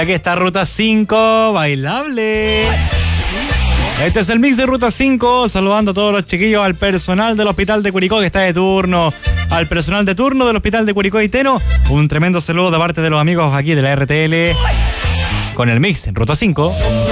Aquí está Ruta 5, bailable. Este es el mix de Ruta 5, saludando a todos los chiquillos, al personal del Hospital de Curicó que está de turno, al personal de turno del Hospital de Curicó y Teno, un tremendo saludo de parte de los amigos aquí de la RTL con el mix en Ruta 5.